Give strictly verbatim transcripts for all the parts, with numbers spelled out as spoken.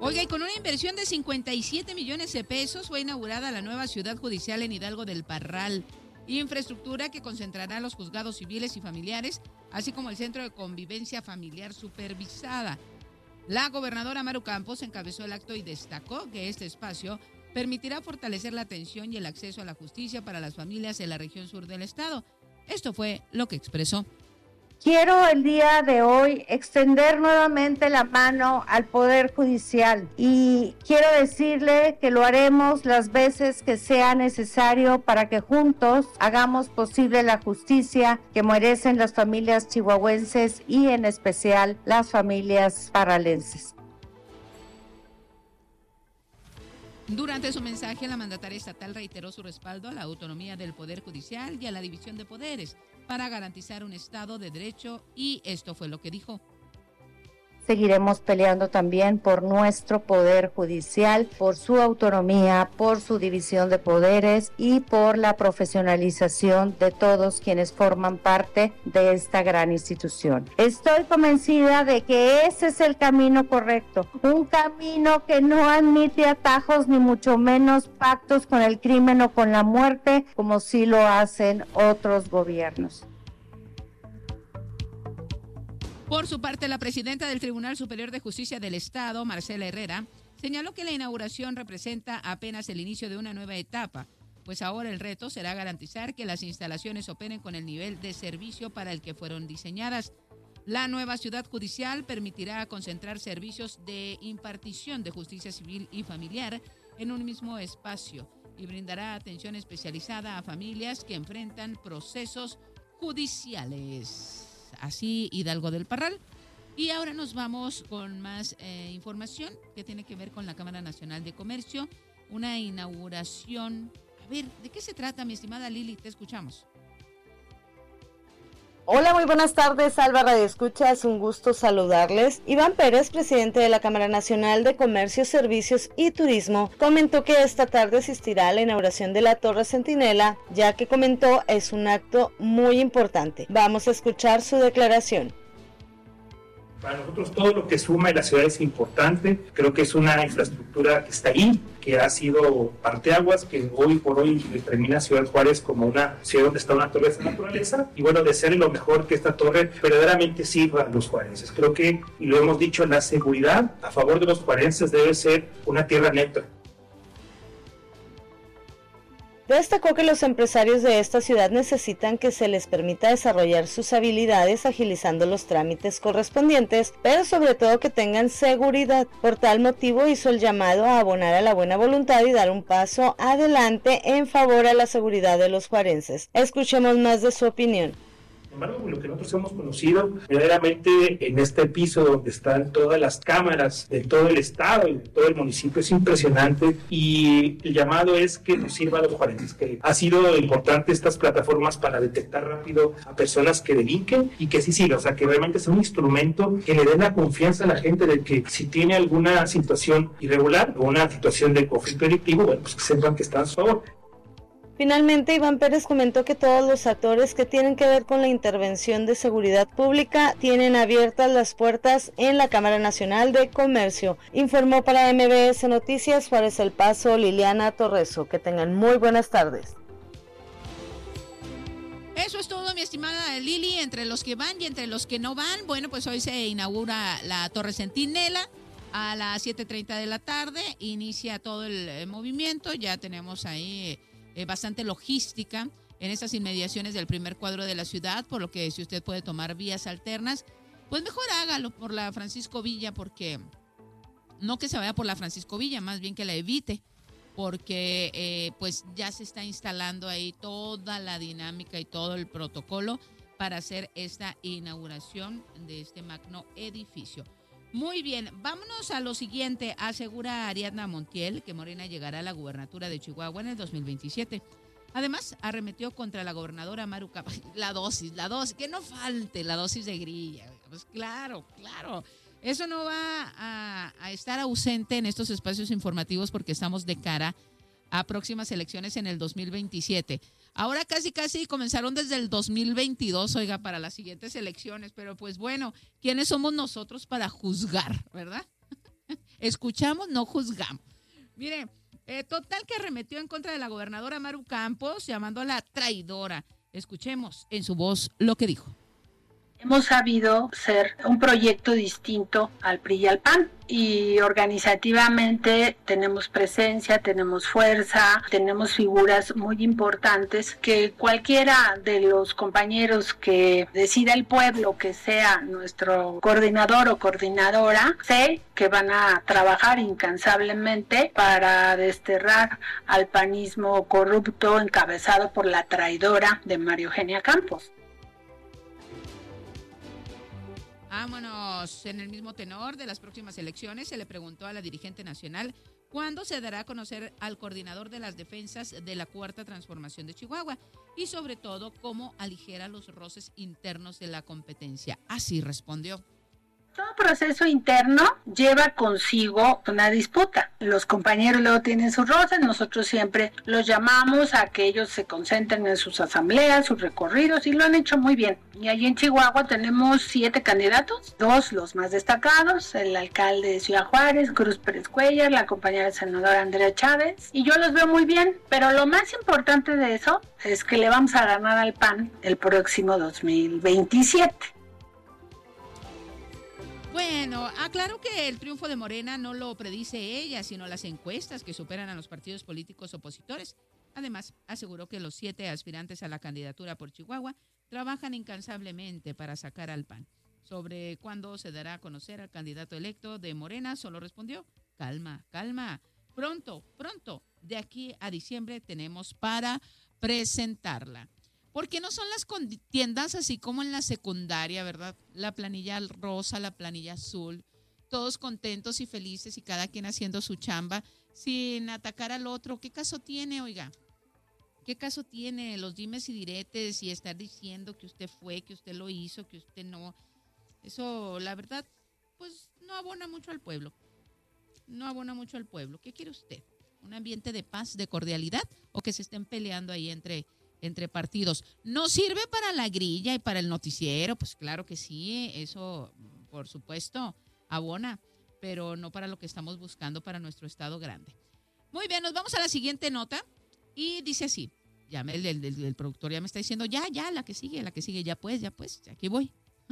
Oiga, y con una inversión de cincuenta y siete millones de pesos fue inaugurada la nueva ciudad judicial en Hidalgo del Parral. Infraestructura que concentrará los juzgados civiles y familiares, así como el centro de convivencia familiar supervisada. La gobernadora Maru Campos encabezó el acto y destacó que este espacio permitirá fortalecer la atención y el acceso a la justicia para las familias de la región sur del estado. Esto fue lo que expresó. Quiero el día de hoy extender nuevamente la mano al Poder Judicial y quiero decirle que lo haremos las veces que sea necesario para que juntos hagamos posible la justicia que merecen las familias chihuahuenses y en especial las familias parralenses. Durante su mensaje, la mandataria estatal reiteró su respaldo a la autonomía del Poder Judicial y a la división de poderes para garantizar un Estado de Derecho, y esto fue lo que dijo. Seguiremos peleando también por nuestro Poder Judicial, por su autonomía, por su división de poderes y por la profesionalización de todos quienes forman parte de esta gran institución. Estoy convencida de que ese es el camino correcto, un camino que no admite atajos ni mucho menos pactos con el crimen o con la muerte, como sí lo hacen otros gobiernos. Por su parte, la presidenta del Tribunal Superior de Justicia del Estado, Marcela Herrera, señaló que la inauguración representa apenas el inicio de una nueva etapa, pues ahora el reto será garantizar que las instalaciones operen con el nivel de servicio para el que fueron diseñadas. La nueva ciudad judicial permitirá concentrar servicios de impartición de justicia civil y familiar en un mismo espacio y brindará atención especializada a familias que enfrentan procesos judiciales. Así, Hidalgo del Parral. Y ahora nos vamos con más eh, información que tiene que ver con la Cámara Nacional de Comercio, una inauguración. A ver, ¿de qué se trata, mi estimada Lili? Te escuchamos. Hola, muy buenas tardes, Alba Radio Escucha, es un gusto saludarles. Iván Pérez, presidente de la Cámara Nacional de Comercio, Servicios y Turismo, comentó que esta tarde asistirá a la inauguración de la Torre Centinela, ya que comentó es un acto muy importante. Vamos a escuchar su declaración. Para nosotros todo lo que suma en la ciudad es importante, creo que es una infraestructura que está ahí, que ha sido parteaguas, que hoy por hoy determina Ciudad Juárez como una ciudad donde está una torre de naturaleza, y bueno, de ser lo mejor que esta torre verdaderamente sirva a los juarenses. Creo que, y lo hemos dicho, la seguridad a favor de los juarenses debe ser una tierra neutra. Destacó que los empresarios de esta ciudad necesitan que se les permita desarrollar sus habilidades agilizando los trámites correspondientes, pero sobre todo que tengan seguridad. Por tal motivo hizo el llamado a abonar a la buena voluntad y dar un paso adelante en favor a la seguridad de los juarenses. Escuchemos más de su opinión. Sin embargo, lo que nosotros hemos conocido verdaderamente en este piso donde están todas las cámaras de todo el estado y de todo el municipio es impresionante, y el llamado es que nos sirva a los juarenses, que ha sido importante estas plataformas para detectar rápido a personas que delinquen y que sí sirva, o sea, que realmente es un instrumento que le dé la confianza a la gente de que si tiene alguna situación irregular o una situación de conflicto delictivo, bueno, pues que sepan que está a su favor. Finalmente, Iván Pérez comentó que todos los actores que tienen que ver con la intervención de seguridad pública tienen abiertas las puertas en la Cámara Nacional de Comercio. Informó para M B S Noticias Juárez El Paso, Liliana Torreso. Que tengan muy buenas tardes. Eso es todo, mi estimada Lili, entre los que van y entre los que no van. Bueno, pues hoy se inaugura la Torre Centinela a las siete treinta de la tarde. Inicia todo el eh, movimiento. Ya tenemos ahí Eh, Eh, bastante logística en estas inmediaciones del primer cuadro de la ciudad, por lo que si usted puede tomar vías alternas, pues mejor hágalo por la Francisco Villa, porque no que se vaya por la Francisco Villa, más bien que la evite, porque eh, pues ya se está instalando ahí toda la dinámica y todo el protocolo para hacer esta inauguración de este magno edificio. Muy bien, vámonos a lo siguiente. Asegura Ariadna Montiel que Morena llegará a la gubernatura de Chihuahua en el dos mil veintisiete. Además, arremetió contra la gobernadora Maru Campos. La dosis, la dosis, que no falte la dosis de grilla. Pues claro, claro. Eso no va a, a estar ausente en estos espacios informativos porque estamos de cara a próximas elecciones en el dos mil veintisiete. Ahora casi casi comenzaron desde el dos mil veintidós, oiga, para las siguientes elecciones, pero pues bueno, ¿quiénes somos nosotros para juzgar, verdad? Escuchamos, no juzgamos. Mire, eh, total que arremetió en contra de la gobernadora Maru Campos, llamándola traidora. Escuchemos en su voz lo que dijo. Hemos sabido ser un proyecto distinto al P R I y al P A N y organizativamente tenemos presencia, tenemos fuerza, tenemos figuras muy importantes que cualquiera de los compañeros que decida el pueblo que sea nuestro coordinador o coordinadora, sé que van a trabajar incansablemente para desterrar al panismo corrupto encabezado por la traidora de María Eugenia Campos. Vámonos. En el mismo tenor de las próximas elecciones, se le preguntó a la dirigente nacional cuándo se dará a conocer al coordinador de las defensas de la Cuarta Transformación de Chihuahua y sobre todo cómo aligera los roces internos de la competencia. Así respondió. Todo proceso interno lleva consigo una disputa. Los compañeros luego tienen sus roces, nosotros siempre los llamamos a que ellos se concentren en sus asambleas, sus recorridos, y lo han hecho muy bien. Y allí en Chihuahua tenemos siete candidatos, dos los más destacados, el alcalde de Ciudad Juárez, Cruz Pérez Cuellar, la compañera senadora Andrea Chávez, y yo los veo muy bien, pero lo más importante de eso es que le vamos a ganar al P A N el próximo dos mil veintisiete. Bueno, aclaro que el triunfo de Morena no lo predice ella, sino las encuestas que superan a los partidos políticos opositores. Además, aseguró que los siete aspirantes a la candidatura por Chihuahua trabajan incansablemente para sacar al P A N. Sobre cuándo se dará a conocer al candidato electo de Morena, solo respondió, calma, calma, pronto, pronto, de aquí a diciembre tenemos para presentarla. Porque no son las contiendas así como en la secundaria, ¿verdad? La planilla rosa, la planilla azul, todos contentos y felices y cada quien haciendo su chamba sin atacar al otro. ¿Qué caso tiene, oiga? ¿Qué caso tiene los dimes y diretes y estar diciendo que usted fue, que usted lo hizo, que usted no? Eso, la verdad, pues no abona mucho al pueblo. No abona mucho al pueblo. ¿Qué quiere usted? ¿Un ambiente de paz, de cordialidad o que se estén peleando ahí entre... entre partidos? ¿No sirve para la grilla y para el noticiero? Pues claro que sí, eso por supuesto abona, pero no para lo que estamos buscando para nuestro estado grande. Muy bien, nos vamos a la siguiente nota y dice así, ya me, el, el, el productor ya me está diciendo, ya, ya, la que sigue, la que sigue, ya pues, ya pues, aquí voy.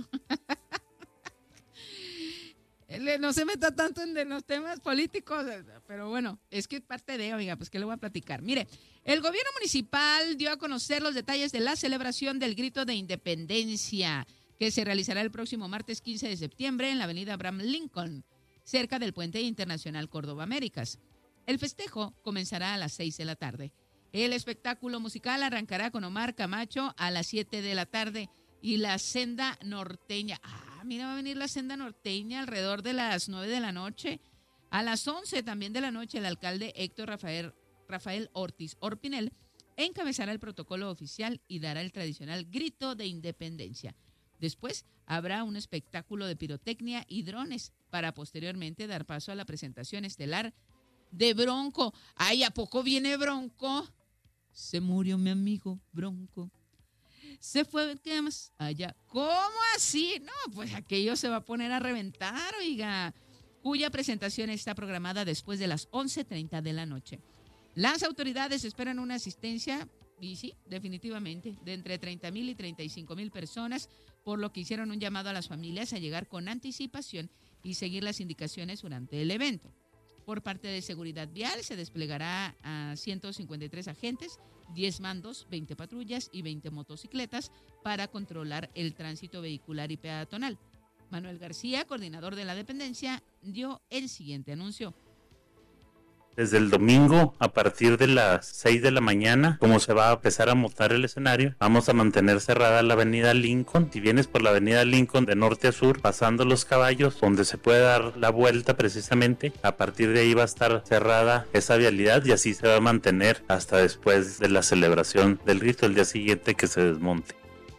No se meta tanto en los temas políticos, pero bueno, es que parte de, oiga, pues ¿qué le voy a platicar? Mire, el gobierno municipal dio a conocer los detalles de la celebración del Grito de Independencia, que se realizará el próximo martes quince de septiembre en la avenida Abraham Lincoln, cerca del Puente Internacional Córdoba Américas. El festejo comenzará a las seis de la tarde. El espectáculo musical arrancará con Omar Camacho a las siete de la tarde y la Senda Norteña. Ah, mira, va a venir la Senda Norteña alrededor de las nueve de la noche. A las once también de la noche, el alcalde Héctor Rafael, Rafael Ortiz Orpinel encabezará el protocolo oficial y dará el tradicional grito de independencia. Después habrá un espectáculo de pirotecnia y drones para posteriormente dar paso a la presentación estelar de Bronco. Ay, ¿a poco viene Bronco? Se murió mi amigo Bronco. Se fue, ¿qué más? Allá. ¿Cómo así? No, pues aquello se va a poner a reventar, oiga. Cuya presentación está programada después de las once treinta de la noche. Las autoridades esperan una asistencia, y sí, definitivamente, de entre treinta mil y treinta y cinco mil personas, por lo que hicieron un llamado a las familias a llegar con anticipación y seguir las indicaciones durante el evento. Por parte de Seguridad Vial se desplegará a ciento cincuenta y tres agentes, diez mandos, veinte patrullas y veinte motocicletas para controlar el tránsito vehicular y peatonal. Manuel García, coordinador de la dependencia, dio el siguiente anuncio. Desde el domingo, a partir de las seis de la mañana, como se va a empezar a montar el escenario, vamos a mantener cerrada la avenida Lincoln. Si vienes por la avenida Lincoln de norte a sur, pasando los caballos, donde se puede dar la vuelta precisamente, a partir de ahí va a estar cerrada esa vialidad y así se va a mantener hasta después de la celebración del grito, el día siguiente que se desmonte.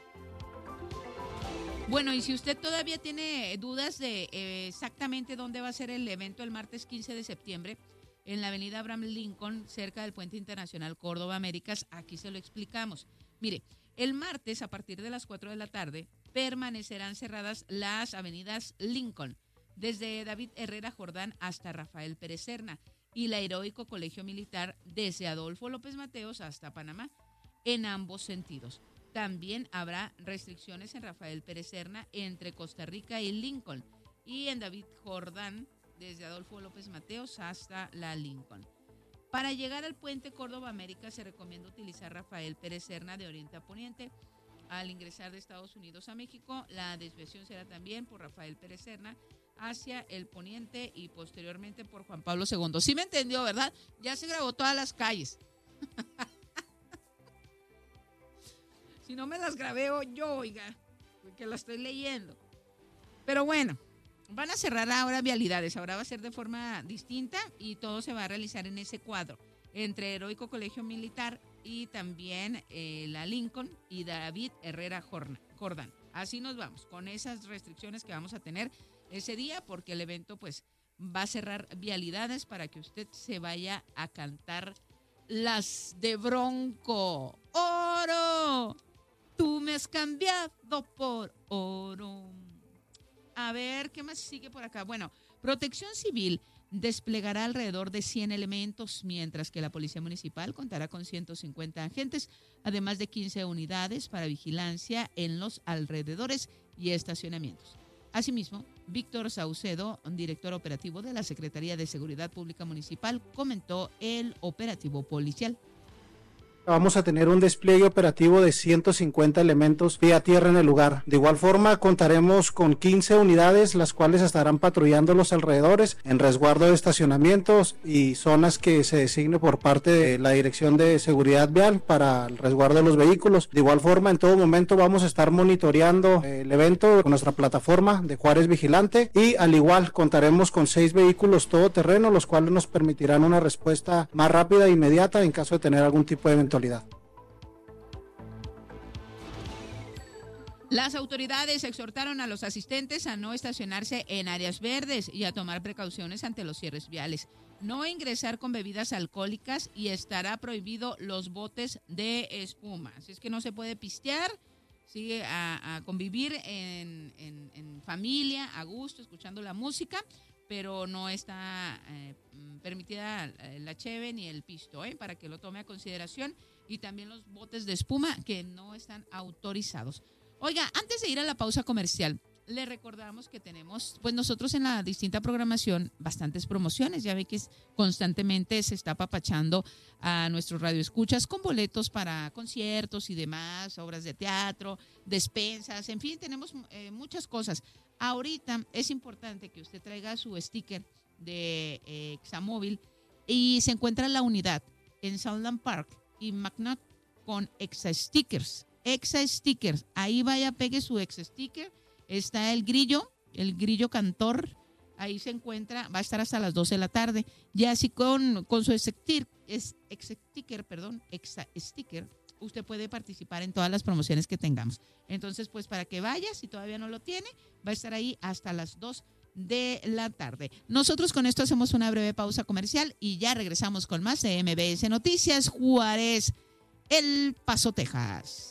Bueno, y si usted todavía tiene dudas de eh, exactamente dónde va a ser el evento el martes quince de septiembre, en la avenida Abraham Lincoln, cerca del Puente Internacional Córdoba Américas, aquí se lo explicamos. Mire, el martes a partir de las cuatro de la tarde permanecerán cerradas las avenidas Lincoln, desde David Herrera Jordán hasta Rafael Pérez Serna, y la Heroico Colegio Militar desde Adolfo López Mateos hasta Panamá, en ambos sentidos. También habrá restricciones en Rafael Pérez Serna entre Costa Rica y Lincoln, y en David Jordán desde Adolfo López Mateos hasta la Lincoln. Para llegar al puente Córdoba América se recomienda utilizar Rafael Pérez Serna de oriente a poniente. Al ingresar de Estados Unidos a México, la desviación será también por Rafael Pérez Serna hacia el poniente y posteriormente por Juan Pablo segundo. Sí me entendió, ¿verdad? Ya se grabó todas las calles. Si no me las grabé yo, oiga, porque las estoy leyendo. Pero bueno, van a cerrar ahora vialidades. Ahora va a ser de forma distinta y todo se va a realizar en ese cuadro entre Heroico Colegio Militar y también eh, la Lincoln y David Herrera Jordán. Así nos vamos, con esas restricciones que vamos a tener ese día, porque el evento pues va a cerrar vialidades para que usted se vaya a cantar las de Bronco. ¡Oro! Tú me has cambiado por oro. A ver, ¿qué más sigue por acá? Bueno, Protección Civil desplegará alrededor de cien elementos, mientras que la Policía Municipal contará con ciento cincuenta agentes, además de quince unidades para vigilancia en los alrededores y estacionamientos. Asimismo, Víctor Saucedo, director operativo de la Secretaría de Seguridad Pública Municipal, comentó el operativo policial. Vamos a tener un despliegue operativo de ciento cincuenta elementos vía tierra en el lugar. De igual forma, contaremos con quince unidades, las cuales estarán patrullando los alrededores en resguardo de estacionamientos y zonas que se designe por parte de la Dirección de Seguridad Vial para el resguardo de los vehículos. De igual forma, en todo momento vamos a estar monitoreando el evento con nuestra plataforma de Juárez Vigilante y al igual contaremos con seis vehículos todoterreno, los cuales nos permitirán una respuesta más rápida e inmediata en caso de tener algún tipo de evento. Las autoridades exhortaron a los asistentes a no estacionarse en áreas verdes y a tomar precauciones ante los cierres viales, no ingresar con bebidas alcohólicas y estará prohibido los botes de espuma. Así es que no se puede pistear, sigue a, a convivir en, en, en familia, a gusto, escuchando la música, pero no está eh, permitida la cheve ni el pisto, ¿eh? Para que lo tome a consideración, y también los botes de espuma que no están autorizados. Oiga, antes de ir a la pausa comercial, le recordamos que tenemos, pues nosotros en la distinta programación, bastantes promociones. Ya ve que es, constantemente se está apapachando a nuestros radioescuchas con boletos para conciertos y demás, obras de teatro, despensas, en fin, tenemos eh, muchas cosas. Ahorita es importante que usted traiga su sticker de eh, Examóvil y se encuentra la unidad en Southland Park y McNutt con Exa Stickers. Exa Stickers, ahí vaya, pegue su Exa Sticker. Está el grillo, el grillo cantor, ahí se encuentra, va a estar hasta las doce de la tarde. Ya así con, con su Exa Sticker, perdón, Exa Sticker, usted puede participar en todas las promociones que tengamos. Entonces, pues para que vaya, si todavía no lo tiene, va a estar ahí hasta las dos de la tarde. Nosotros con esto hacemos una breve pausa comercial y ya regresamos con más de M B S Noticias Juárez, El Paso, Texas.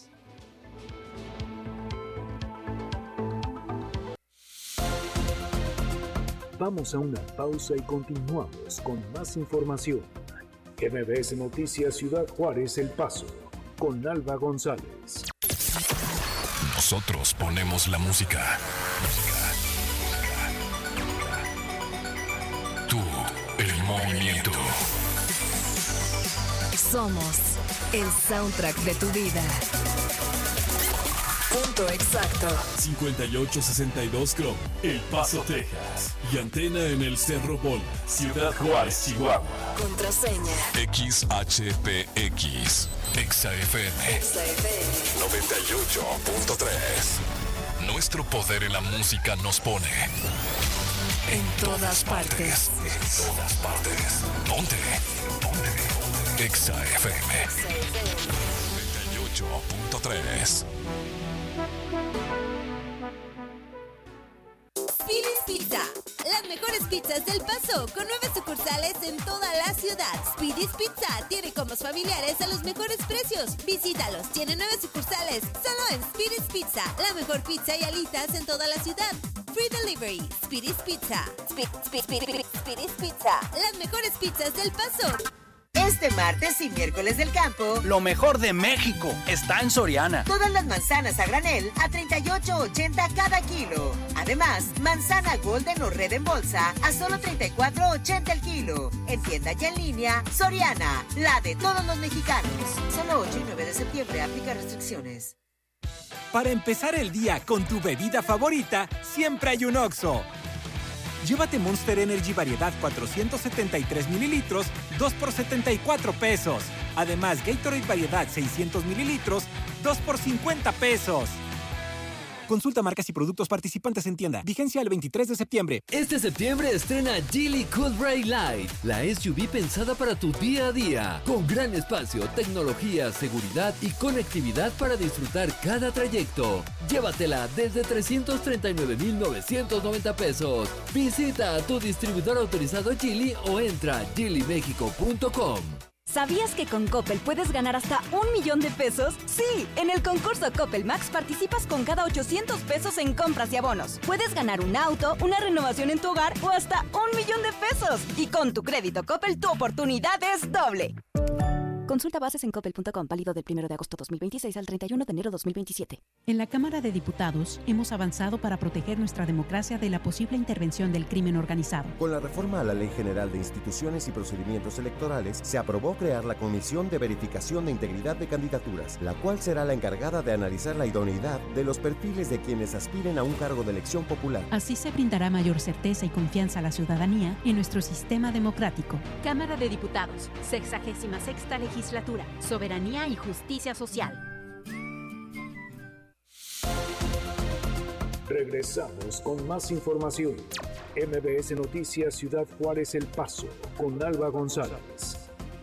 Vamos a una pausa y continuamos con más información. M B S Noticias Ciudad Juárez, El Paso, con Alba González. Nosotros ponemos la música. Tú, el movimiento. Somos el soundtrack de tu vida. Punto exacto. cincuenta y ocho sesenta y dos Chrome, El Paso, Texas. Y antena en el Cerro Bola, Ciudad Juárez, Chihuahua. Contraseña X H P X, Exa F M, Exa F M noventa y ocho punto tres. Nuestro poder en la música nos pone en todas partes. En todas partes. Ponte. Ponte. Exa F M noventa y ocho punto tres. Speedy's Pizza, las mejores pizzas del Paso, con nueve sucursales en toda la ciudad. Speedy's Pizza tiene combos familiares a los mejores precios. Visítalos, tiene nueve sucursales, solo en Speedy's Pizza, la mejor pizza y alitas en toda la ciudad. Free Delivery. Speedy's Pizza. Speed, speed, speed, speed, Speedy's Pizza. Las mejores pizzas del Paso. Este martes y miércoles del campo, lo mejor de México está en Soriana. Todas las manzanas a granel a treinta y ocho ochenta cada kilo. Además, manzana Golden o Red en bolsa a solo treinta y cuatro ochenta el kilo. En tienda y en línea, Soriana, la de todos los mexicanos. Solo ocho y nueve de septiembre, aplica restricciones. Para empezar el día con tu bebida favorita, siempre hay un Oxxo. Llévate Monster Energy variedad cuatrocientos setenta y tres mililitros, dos por setenta y cuatro pesos. Además, Gatorade variedad seiscientos mililitros, dos por cincuenta pesos. Consulta marcas y productos participantes en tienda. Vigencia el veintitrés de septiembre. Este septiembre estrena Geely Cool Ray Light, la S U V pensada para tu día a día. Con gran espacio, tecnología, seguridad y conectividad para disfrutar cada trayecto. Llévatela desde trescientos treinta y nueve mil novecientos noventa pesos. Visita a tu distribuidor autorizado Geely o entra a geely mexico punto com. ¿Sabías que con Coppel puedes ganar hasta un millón de pesos? Sí, en el concurso Coppel Max participas con cada ochocientos pesos en compras y abonos. Puedes ganar un auto, una renovación en tu hogar o hasta un millón de pesos. Y con tu crédito Coppel, tu oportunidad es doble. Consulta bases en coppel punto com, válido del primero de agosto dos mil veintiséis al treinta y uno de enero dos mil veintisiete. En la Cámara de Diputados hemos avanzado para proteger nuestra democracia de la posible intervención del crimen organizado. Con la reforma a la Ley General de Instituciones y Procedimientos Electorales, se aprobó crear la Comisión de Verificación de Integridad de Candidaturas, la cual será la encargada de analizar la idoneidad de los perfiles de quienes aspiren a un cargo de elección popular. Así se brindará mayor certeza y confianza a la ciudadanía en nuestro sistema democrático. Cámara de Diputados, sexagésima sexta legislatura. Soberanía y justicia social. Regresamos con más información. M B S Noticias Ciudad Juárez El Paso con Alba González.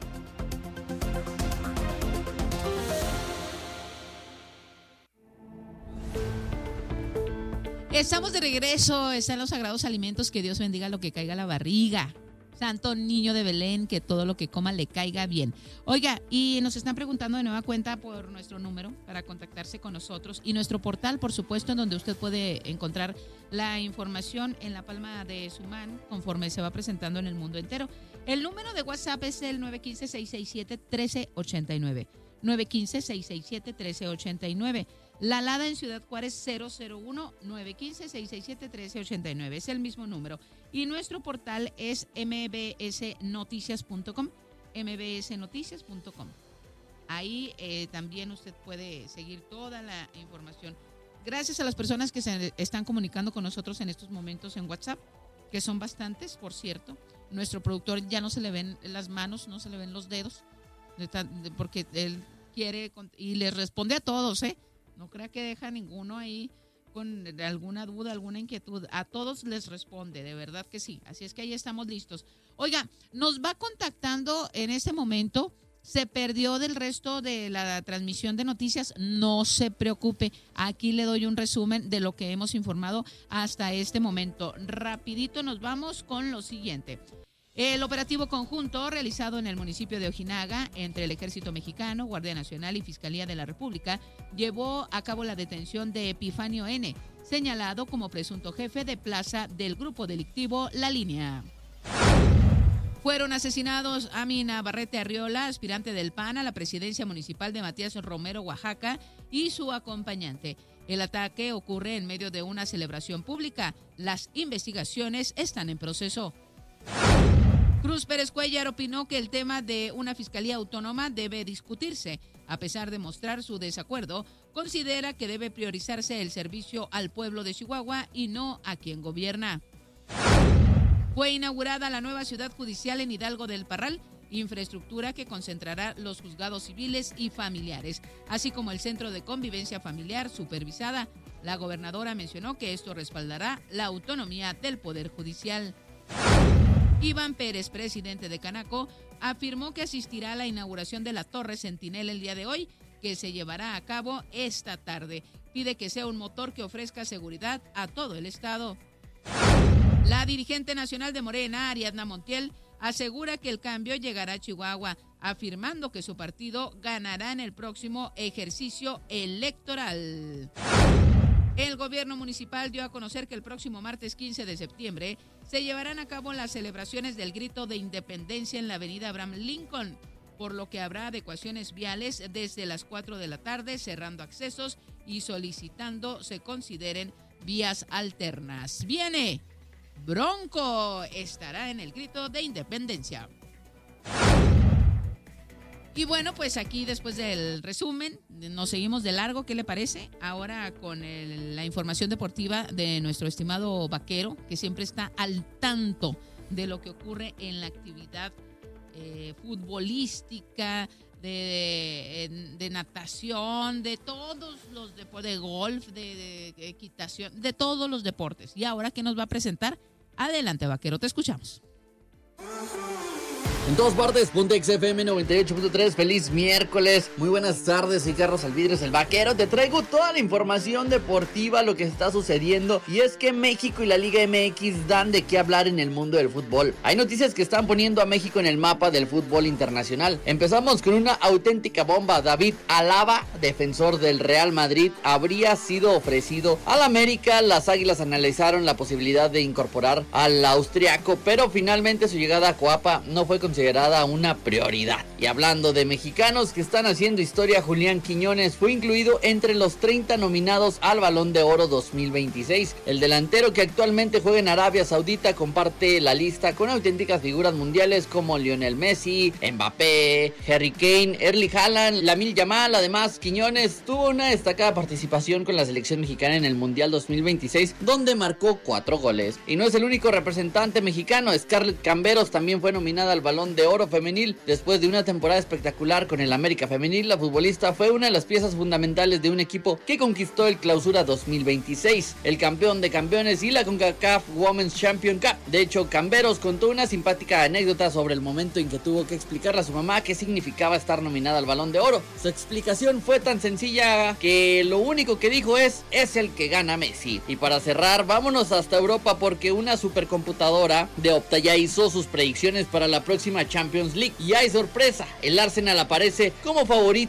Estamos de regreso, están los sagrados alimentos, que Dios bendiga lo que caiga a la barriga. Santo niño de Belén, que todo lo que coma le caiga bien. Oiga, y nos están preguntando de nueva cuenta por nuestro número para contactarse con nosotros y nuestro portal, por supuesto, en donde usted puede encontrar la información en la palma de su mano conforme se va presentando en el mundo entero. El número de WhatsApp es el nueve uno cinco, seis seis siete, uno tres ocho nueve. nueve uno cinco, seis seis siete, uno tres ocho nueve. La Alada en Ciudad Juárez cero cero uno, nueve uno cinco, seis seis siete, uno tres ocho nueve. Es el mismo número. Y nuestro portal es m b s noticias punto com. m b s noticias punto com. Ahí eh, también usted puede seguir toda la información. Gracias a las personas que se están comunicando con nosotros en estos momentos en WhatsApp, que son bastantes, por cierto. Nuestro productor ya no se le ven las manos, no se le ven los dedos, porque él quiere y les responde a todos, ¿eh? No crea que deja ninguno ahí con alguna duda, alguna inquietud. A todos les responde, de verdad que sí. Así es que ahí estamos listos. Oiga, nos va contactando en este momento. Se perdió del resto de la transmisión de noticias. No se preocupe. Aquí le doy un resumen de lo que hemos informado hasta este momento. Rapidito nos vamos con lo siguiente. El operativo conjunto realizado en el municipio de Ojinaga entre el Ejército Mexicano, Guardia Nacional y Fiscalía de la República llevó a cabo la detención de Epifanio N., señalado como presunto jefe de plaza del grupo delictivo La Línea. Fueron asesinados Amina Barrete Arriola, aspirante del P A N a la presidencia municipal de Matías Romero, Oaxaca, y su acompañante. El ataque ocurre en medio de una celebración pública. Las investigaciones están en proceso. Cruz Pérez Cuellar opinó que el tema de una fiscalía autónoma debe discutirse. A pesar de mostrar su desacuerdo, considera que debe priorizarse el servicio al pueblo de Chihuahua y no a quien gobierna. Fue inaugurada la nueva ciudad judicial en Hidalgo del Parral, infraestructura que concentrará los juzgados civiles y familiares, así como el centro de convivencia familiar supervisada. La gobernadora mencionó que esto respaldará la autonomía del Poder Judicial. Iván Pérez, presidente de Canaco, afirmó que asistirá a la inauguración de la Torre Centinela el día de hoy, que se llevará a cabo esta tarde. Pide que sea un motor que ofrezca seguridad a todo el estado. La dirigente nacional de Morena, Ariadna Montiel, asegura que el cambio llegará a Chihuahua, afirmando que su partido ganará en el próximo ejercicio electoral. El gobierno municipal dio a conocer que el próximo martes quince de septiembre se llevarán a cabo las celebraciones del grito de independencia en la avenida Abraham Lincoln, por lo que habrá adecuaciones viales desde las cuatro de la tarde, cerrando accesos y solicitando se consideren vías alternas. Viene Bronco, estará en el grito de independencia. Y bueno, pues aquí después del resumen, nos seguimos de largo, ¿qué le parece? Ahora con el, la información deportiva de nuestro estimado Vaquero, que siempre está al tanto de lo que ocurre en la actividad eh, futbolística, de, de, de natación, de todos los deportes, de golf, de, de equitación, de todos los deportes. Y ahora, ¿qué nos va a presentar? Adelante, Vaquero, te escuchamos. En todas partes, Pontex F M noventa y ocho punto tres, feliz miércoles, muy buenas tardes, soy Carlos Alvidres, el Vaquero, te traigo toda la información deportiva, lo que está sucediendo, y es que México y la Liga M X dan de qué hablar en el mundo del fútbol. Hay noticias que están poniendo a México en el mapa del fútbol internacional. Empezamos con una auténtica bomba. David Alaba, defensor del Real Madrid, habría sido ofrecido al América. Las Águilas analizaron la posibilidad de incorporar al austriaco, pero finalmente su llegada a Coapa no fue considerada una prioridad. Y hablando de mexicanos que están haciendo historia, Julián Quiñones fue incluido entre los treinta nominados al Balón de Oro dos mil veintiséis. El delantero, que actualmente juega en Arabia Saudita, comparte la lista con auténticas figuras mundiales como Lionel Messi, Mbappé, Harry Kane, Erling Haaland, Lamine Yamal. Además, Quiñones tuvo una destacada participación con la selección mexicana en el Mundial dos mil veintiséis, donde marcó cuatro goles. Y no es el único representante mexicano. Scarlett Camberos también fue nominada al Balón de Oro femenil. Después de una temporada espectacular con el América femenil, la futbolista fue una de las piezas fundamentales de un equipo que conquistó el Clausura dos mil veintiséis, el campeón de campeones y la CONCACAF Women's Champion Cup. De hecho, Camberos contó una simpática anécdota sobre el momento en que tuvo que explicarle a su mamá qué significaba estar nominada al Balón de Oro. Su explicación fue tan sencilla que lo único que dijo es: es el que gana Messi. Y para cerrar, vámonos hasta Europa, porque una supercomputadora de Opta ya hizo sus predicciones para la próxima Champions League y hay sorpresa, el Arsenal aparece como favorito